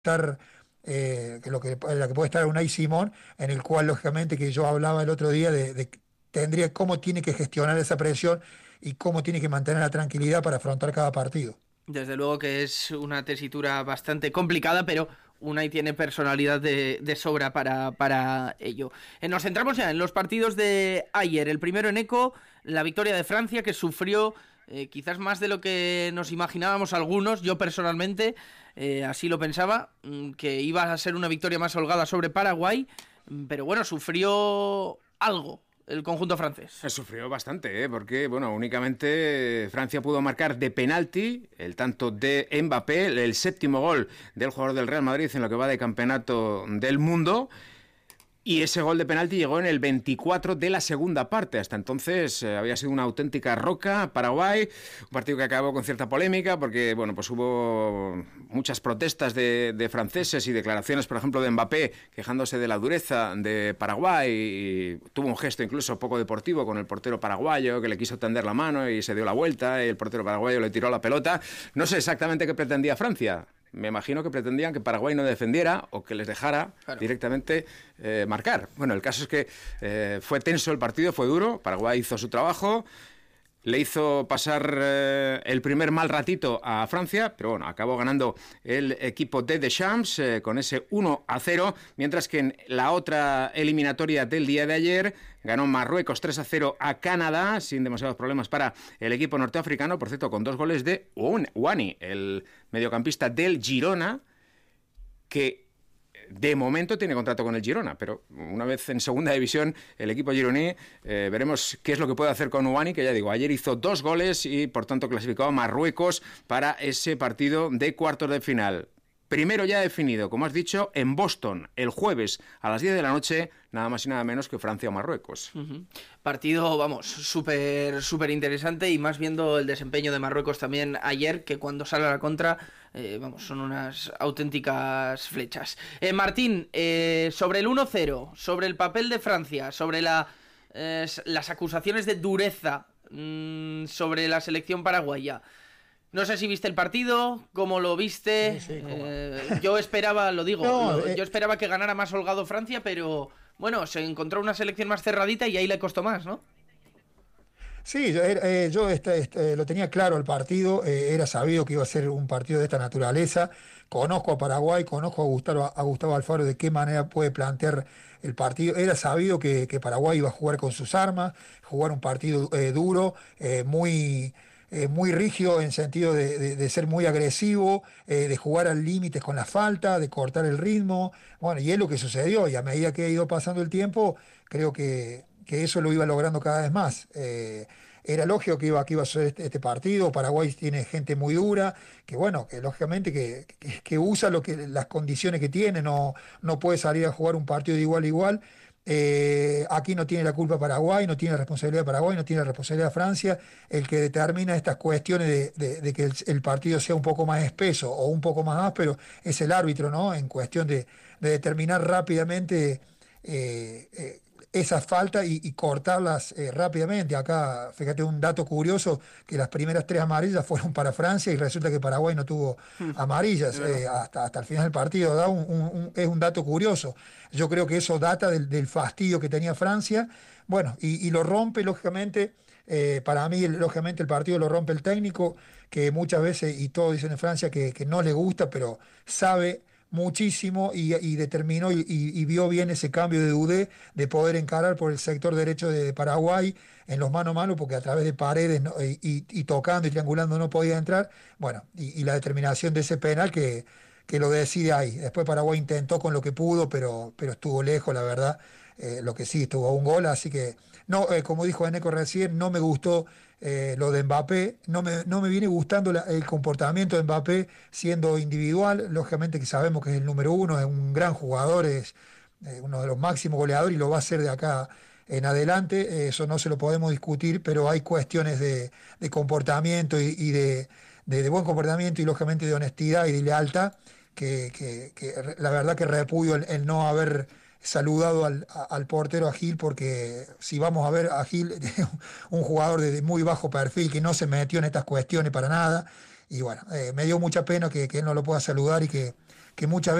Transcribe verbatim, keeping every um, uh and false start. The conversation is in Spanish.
estar, eh, que lo que, la que puede estar Unai Simón, en el cual lógicamente que yo hablaba el otro día de, de tendría cómo tiene que gestionar esa presión y cómo tiene que mantener la tranquilidad para afrontar cada partido. Desde luego que es una tesitura bastante complicada, pero Unai tiene personalidad de, de sobra para, para ello. Eh, nos centramos ya en los partidos de ayer. El primero en eco, la victoria de Francia, que sufrió eh, quizás más de lo que nos imaginábamos algunos. Yo personalmente eh, así lo pensaba, que iba a ser una victoria más holgada sobre Paraguay, pero bueno, sufrió algo el conjunto francés. Sufrió bastante, ¿eh? Porque bueno, únicamente Francia pudo marcar de penalti el tanto de Mbappé, el séptimo gol del jugador del Real Madrid en lo que va de campeonato del mundo. Y ese gol de penalti llegó en el veinticuatro de la segunda parte. Hasta entonces eh, había sido una auténtica roca Paraguay, un partido que acabó con cierta polémica porque bueno, pues hubo muchas protestas de, de franceses y declaraciones, por ejemplo, de Mbappé quejándose de la dureza de Paraguay, y tuvo un gesto incluso poco deportivo con el portero paraguayo que le quiso tender la mano y se dio la vuelta y el portero paraguayo le tiró la pelota. No sé exactamente qué pretendía Francia. Me imagino que pretendían que Paraguay no defendiera o que les dejara claro. directamente eh, marcar. Bueno, el caso es que eh, fue tenso el partido, fue duro. Paraguay hizo su trabajo, le hizo pasar eh, el primer mal ratito a Francia, pero bueno, acabó ganando el equipo de Deschamps eh, con ese uno a cero, mientras que en la otra eliminatoria del día de ayer ganó Marruecos tres a cero a Canadá, sin demasiados problemas para el equipo norteafricano, por cierto, con dos goles de Ouani, el mediocampista del Girona, que de momento tiene contrato con el Girona, pero una vez en segunda división el equipo gironí, eh, veremos qué es lo que puede hacer con Ouani, que ya digo, ayer hizo dos goles y por tanto clasificó a Marruecos para ese partido de cuartos de final. Primero ya definido, como has dicho, en Boston, el jueves a las diez de la noche, nada más y nada menos que Francia o Marruecos. Uh-huh. Partido, vamos, súper súper interesante, y más viendo el desempeño de Marruecos también ayer, que cuando sale a la contra, eh, vamos, son unas auténticas flechas. Eh, Martín, eh, sobre el uno cero, sobre el papel de Francia, sobre la, eh, las acusaciones de dureza mmm, sobre la selección paraguaya. No sé si viste el partido, cómo lo viste. Sí, sí, eh, yo esperaba, lo digo, no, lo, eh... yo esperaba que ganara más holgado Francia, pero bueno, se encontró una selección más cerradita y ahí le costó más, ¿no? Sí, yo, eh, yo este, este, lo tenía claro el partido, eh, era sabido que iba a ser un partido de esta naturaleza. Conozco a Paraguay, conozco a Gustavo, a Gustavo Alfaro, de qué manera puede plantear el partido. Era sabido que, que Paraguay iba a jugar con sus armas, jugar un partido eh, duro, eh, muy... Eh, muy rígido en sentido de, de, de ser muy agresivo, eh, de jugar al límite con la falta, de cortar el ritmo. Bueno, y es lo que sucedió, y a medida que ha ido pasando el tiempo, creo que, que eso lo iba logrando cada vez más. Eh, era lógico que iba, que iba a ser este, este partido. Paraguay tiene gente muy dura, que bueno, que lógicamente que, que, que usa lo que, las condiciones que tiene, no, no puede salir a jugar un partido de igual a igual. Eh, aquí no tiene la culpa Paraguay, no tiene la responsabilidad Paraguay, no tiene la responsabilidad Francia. El que determina estas cuestiones de, de, de que el, el partido sea un poco más espeso o un poco más áspero es el árbitro, ¿no? En cuestión de, de determinar rápidamente eh, eh, esas faltas y, y cortarlas eh, rápidamente. Acá, fíjate, un dato curioso, que las primeras tres amarillas fueron para Francia y resulta que Paraguay no tuvo amarillas eh, hasta, hasta el final del partido. Da un, un, un, es un dato curioso. Yo creo que eso data del, del fastidio que tenía Francia. Bueno, y, y lo rompe, lógicamente, eh, para mí, lógicamente, el partido lo rompe el técnico, que muchas veces, y todos dicen en Francia, que, que no le gusta, pero sabe muchísimo y, y determinó y, y vio bien ese cambio de Dudé, de poder encarar por el sector derecho de, de Paraguay en los mano a mano, porque a través de paredes, ¿no? y, y, y tocando y triangulando no podía entrar. Bueno, y, y la determinación de ese penal que, que lo decide ahí. Después Paraguay intentó con lo que pudo, pero, pero estuvo lejos, la verdad. Eh, lo que sí, estuvo a un gol, así que, no, eh, como dijo Eneco recién, no me gustó eh, lo de Mbappé, no me, no me viene gustando la, el comportamiento de Mbappé siendo individual. Lógicamente que sabemos que es el número uno, es un gran jugador, es eh, uno de los máximos goleadores y lo va a hacer de acá en adelante. Eh, eso no se lo podemos discutir, pero hay cuestiones de, de comportamiento y, y de, de, de buen comportamiento y lógicamente de honestidad y de lealtad, que, que, que la verdad que repudio el, el no haber saludado al, a, al portero, a Gil, porque si vamos a ver a Gil, un jugador de, de muy bajo perfil, que no se metió en estas cuestiones para nada, y bueno, eh, me dio mucha pena que, que él no lo pueda saludar y que, que muchas veces